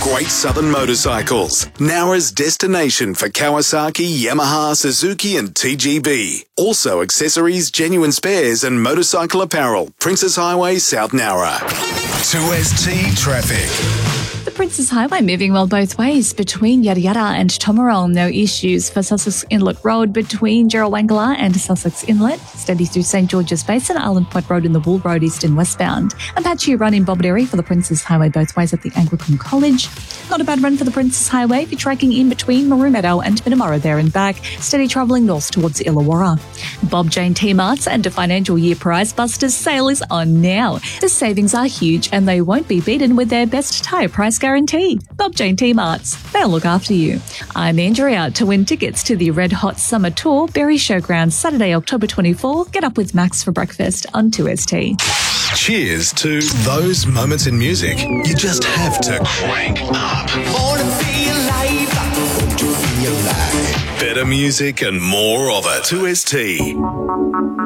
Great Southern Motorcycles, Nowra's destination for Kawasaki, Yamaha, Suzuki and TGB. Also accessories, genuine spares and motorcycle apparel. Princess Highway, South Nowra. 2ST Traffic. The Princess Highway moving well both ways between Yada Yada and Tomarol. No issues for Sussex Inlet Road between Gerrawangala and Sussex Inlet. Steady through St George's Basin, Island Point Road and the Wool Road east and westbound. A patchy run in Bobbadary for the Princess Highway both ways at the Anglican College. Not a bad run for the Princess Highway if you're tracking in between Maroon Meadow and Minamurra there and back. Steady travelling north towards Illawarra. Bob Jane T-Marts and a financial year prize busters sale is on now. The savings are huge and they won't be beaten with their best tyre price guarantee. Bob Jane T-Marts, they'll look after you. I'm Andrea. To win tickets to the Red Hot Summer Tour, Berry Showground, Saturday, October 24. Get up with Max for breakfast on 2ST. Cheers to those moments in music you just have to crank up. Better music and more of it. 2ST.